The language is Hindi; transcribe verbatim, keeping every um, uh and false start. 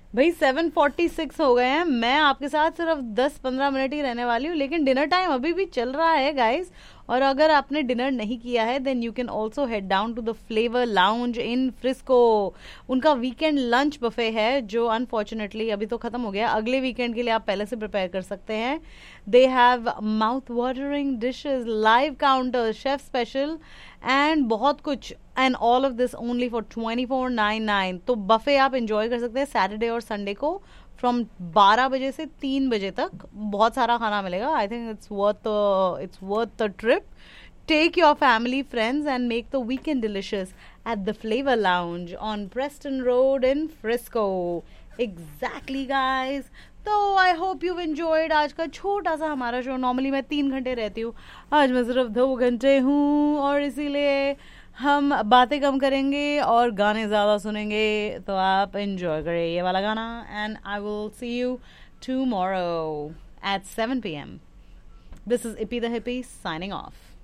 भाई सेवन फोर्टी सिक्स हो गए हैं, मैं आपके साथ सिर्फ दस पंद्रह मिनट ही रहने वाली हूँ, लेकिन डिनर टाइम अभी भी चल रहा है गाइस। और अगर आपने डिनर नहीं किया है then you can also head down to the flavour lounge in Frisco. उनका वीकेंड लंच बफे है जो अनफॉर्चुनेटली अभी तो खत्म हो गया, अगले वीकेंड के लिए आप पहले से प्रिपेयर कर सकते हैं। They have mouth watering dishes, live counter, chef special and बहुत कुछ, and all of this only for twenty four nine nine. तो बफे आप इंजॉय कर सकते हैं सैटरडे और संडे को फ्रॉम बारह बजे से तीन बजे तक, बहुत सारा खाना मिलेगा। I think it's worth it's worth the trip. Take your family friends and make the weekend delicious at the flavour lounge on Preston road in Frisco. Exactly guys. तो आई होप यू एंजॉयड आज का छोटा सा हमारा शो। नॉर्मली मैं तीन घंटे रहती हूँ, आज मैं सिर्फ दो घंटे हूँ, और इसीलिए हम बातें कम करेंगे और गाने ज़्यादा सुनेंगे। तो आप एंजॉय करें ये वाला गाना, and I will see you tomorrow at seven P M. This is EP the hippie signing off.